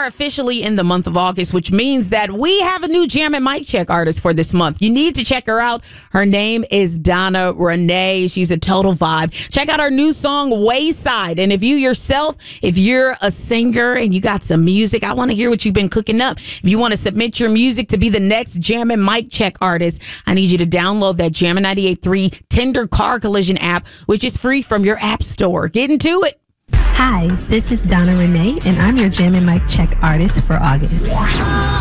are officially in the month of August, which means that we have a new Jam and Mic Check artist for this month. You need to check her out. Her name is Donna Renee. She's a total vibe. Check out her new song, Wayside. And if you're a singer and you got some music, I want to hear what you've been cooking up. If you want to submit your music to be the next Jam and Mic Check artist, I need you to download that Jammin' 98.3 Tinder Car Collision app, which is free from your app store. Get into it. Hi, this is Donna Renee, and I'm your Jam and Mic Check artist for August.